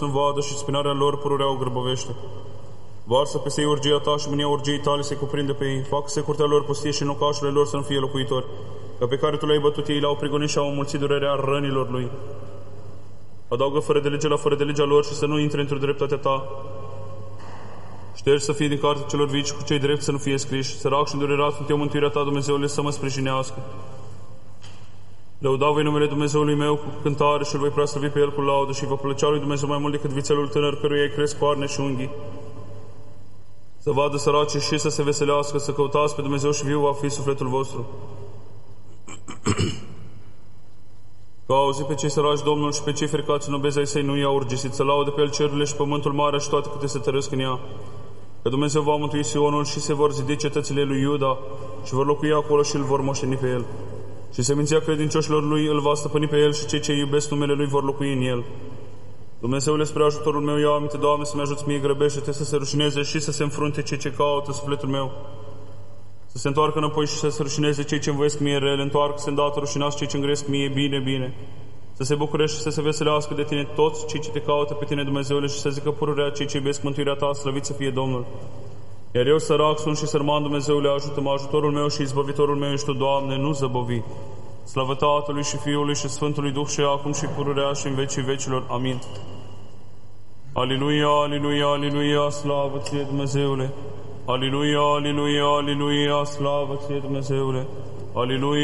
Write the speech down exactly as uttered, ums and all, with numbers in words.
să-mi vadă și spinarea lor pururea o grăbovește. Varsă peste ei urgia ta și mânia urgiei tale se cuprinde pe ei. Facă-se curtea lor pustie și în locașurile lor să nu fie locuitori, că pe care tu le-ai bătut ei l-au prigonit și au înmulțit durerea rănilor lui. Adaugă fără de lege la fără de legea lor și să nu intre într-o dreptatea ta. Ștergi să fie din cartea celor vii și cu cei drepți să nu fie scriși. Sărac și îndurerat sunt eu, mântuirea ta, Dumnezeule, să mă sprijinească. Lăuda voi numele Dumnezeului meu cu cântare și îl voi preaslăvi pe el cu laudă și vă plăcea lui Dumnezeu mai mult decât vițelul tânăr căruia îi cresc coarne și unghii. Să vadă săraci și să se veselească, să căutați pe Dumnezeu și viu va fi sufletul vostru. Că auzi pe cei săraci Domnul și pe cei fricați în obezi ai săi nu i-a urgisit, să laude pe el cerurile și pământul mare și toate câte se tărăsc în ea. Că Dumnezeu va mântui Sionul și se vor zidi cetățile lui Iuda și vor locui acolo și îl vor moșteni pe el. Și seminția credincioșilor lui îl va stăpâni pe el și cei ce iubesc numele lui vor locui în el. Dumnezeule, spre ajutorul meu, ia aminte, Doamne, să-mi ajuți mie, grăbește-te să se rușineze și să se înfrunte cei ce caută sufletul meu. Să se întoarcă înapoi și să se rușineze cei ce-mi voiesc mie rele, întoarcă-se îndată rușinați cei ce îngresc mie bine, bine. Să se bucure și să se veselească de tine toți cei ce te caută pe tine, Dumnezeule, și să zică pururea cei ce iubesc mântuirea ta, slăvit să fie Domnul. Iar eu sărac sunt și sărman, Dumnezeule, ajută-mă, ajutorul meu și izbăvitorul meu ești tu, Doamne, nu zăbovi. Slavă Tatălui și Fiului și Sfântului Duh și acum și pururea și în vecii vecilor. Amin. Aliluia, aliluia, aliluia, slavă ție, Dumnezeule. Aliluia, aliluia, aliluia, slavă ție, Dumnezeule. Aliluia.